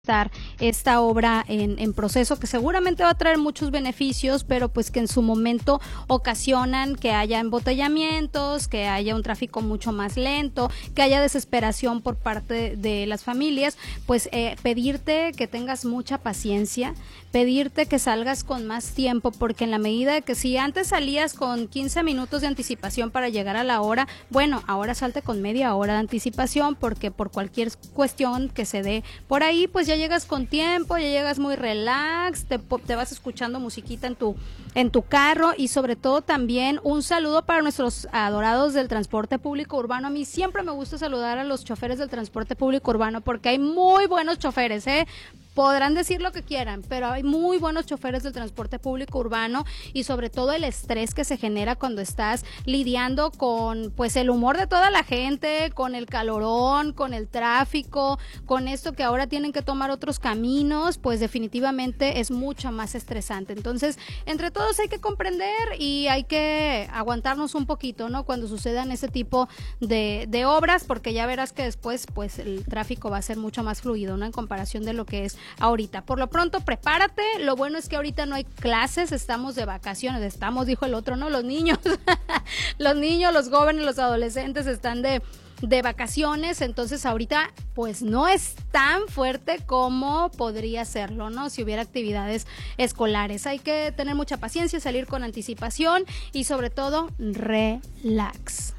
estar esta obra en proceso, que seguramente va a traer muchos beneficios, pero pues que en su momento ocasionan que haya embotellamientos, que haya un tráfico mucho más lento, que haya desesperación por parte de las familias. Pues pedirte que tengas mucha paciencia, pedirte que salgas con más tiempo, porque en la medida de que si antes salías con 15 minutos de anticipación para llegar a la hora, bueno, ahora salte con media hora de anticipación, porque por cualquier cuestión que se dé por ahí, pues ya llegas con tiempo, ya llegas muy relax, te vas escuchando musiquita en tu carro. Y sobre todo también un saludo para nuestros adorados del transporte público urbano. A mí siempre me gusta saludar a los choferes del transporte público urbano, porque hay muy buenos choferes, podrán decir lo que quieran, pero hay muy buenos choferes del transporte público urbano, y sobre todo el estrés que se genera cuando estás lidiando con pues el humor de toda la gente, con el calorón, con el tráfico, con esto que ahora tienen que tomar otros caminos, pues definitivamente es mucho más estresante. Entonces, entre todos hay que comprender y hay que aguantarnos un poquito, ¿no? Cuando sucedan ese tipo de obras, porque ya verás que después pues el tráfico va a ser mucho más fluido, ¿no? En comparación de lo que es ahorita. Por lo pronto, prepárate. Lo bueno es que ahorita no hay clases, estamos de vacaciones. Estamos, dijo el otro, ¿no? Los niños, los niños, los jóvenes, los adolescentes están de vacaciones, entonces ahorita pues no es tan fuerte como podría serlo, ¿no? Si hubiera actividades escolares. Hay que tener mucha paciencia, salir con anticipación y sobre todo relax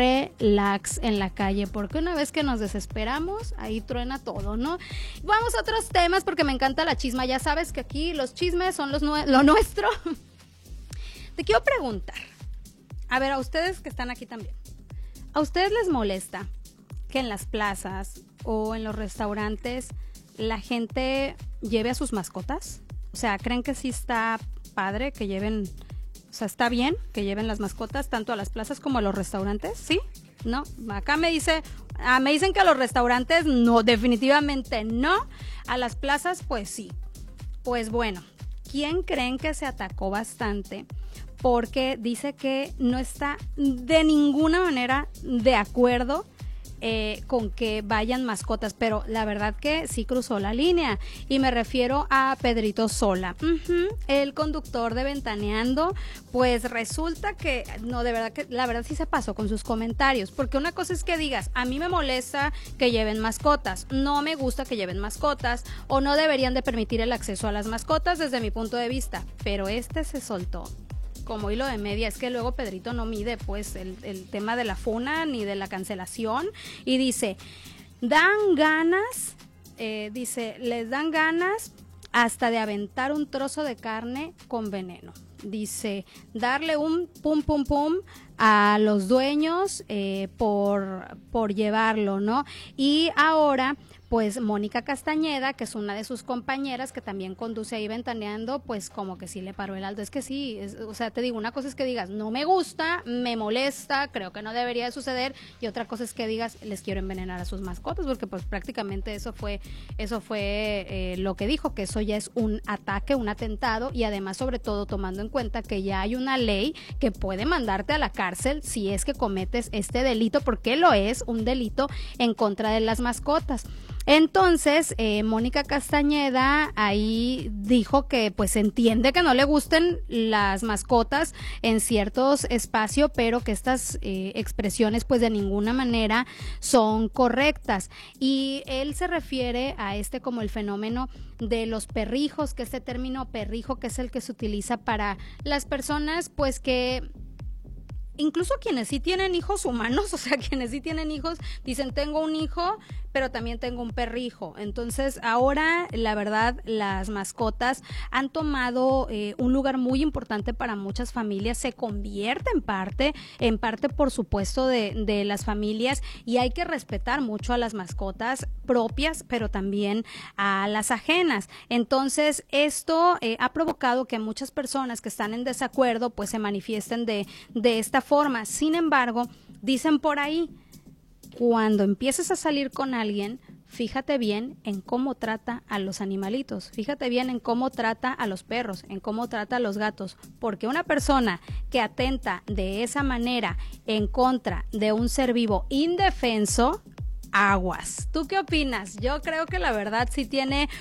en la calle, porque una vez que nos desesperamos, ahí truena todo, ¿no? Vamos a otros temas porque me encanta la chisma. Ya sabes que aquí los chismes son lo nuestro. Te quiero preguntar, a ver, a ustedes que están aquí también, ¿a ustedes les molesta que en las plazas o en los restaurantes la gente lleve a sus mascotas? O sea, ¿creen que sí está padre que lleven, o sea, está bien que lleven las mascotas tanto a las plazas como a los restaurantes? ¿Sí? ¿No? Acá me dicen que a los restaurantes no, definitivamente no. A las plazas, pues sí. Pues bueno, ¿quién creen que se atacó bastante? Porque dice que no está de ninguna manera de acuerdo con que vayan mascotas, pero la verdad que sí cruzó la línea, y me refiero a Pedrito Sola, el conductor de Ventaneando. Pues resulta que, no, de verdad que la verdad sí se pasó con sus comentarios, porque una cosa es que digas, a mí me molesta que lleven mascotas, no me gusta que lleven mascotas, o no deberían de permitir el acceso a las mascotas desde mi punto de vista, pero se soltó como hilo de media. Es que luego Pedrito no mide pues el tema de la funa ni de la cancelación, y dice, les dan ganas hasta de aventar un trozo de carne con veneno. Dice, darle un pum pum pum a los dueños por llevarlo, ¿no? Y ahora pues Mónica Castañeda, que es una de sus compañeras que también conduce ahí Ventaneando, pues como que sí le paró el alto. Es que sí, o sea, te digo, una cosa es que digas, no me gusta, me molesta, creo que no debería de suceder, y otra cosa es que digas, les quiero envenenar a sus mascotas, porque pues prácticamente eso fue lo que dijo, que eso ya es un ataque, un atentado, y además sobre todo tomando en cuenta que ya hay una ley que puede mandarte a la cárcel si es que cometes este delito, porque lo es un delito en contra de las mascotas. Entonces, Mónica Castañeda ahí dijo que pues entiende que no le gusten las mascotas en ciertos espacios, pero que estas expresiones pues de ninguna manera son correctas. Y él se refiere a como el fenómeno de los perrijos, que este término perrijo, que es el que se utiliza para las personas pues que incluso quienes sí tienen hijos humanos, o sea, quienes sí tienen hijos, dicen, tengo un hijo, pero también tengo un perrijo. Entonces, ahora, la verdad, las mascotas han tomado un lugar muy importante para muchas familias, se convierte en parte, por supuesto, de las familias, y hay que respetar mucho a las mascotas propias, pero también a las ajenas. Entonces, esto ha provocado que muchas personas que están en desacuerdo, pues se manifiesten de esta forma. Sin embargo, dicen por ahí, cuando empieces a salir con alguien, fíjate bien en cómo trata a los animalitos, fíjate bien en cómo trata a los perros, en cómo trata a los gatos, porque una persona que atenta de esa manera en contra de un ser vivo indefenso, aguas. ¿Tú qué opinas? Yo creo que la verdad sí tiene